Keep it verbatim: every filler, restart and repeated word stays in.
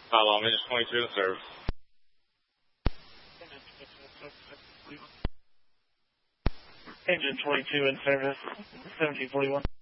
Follow, engine twenty-two in service. Engine twenty-two in service, seventeen forty-one.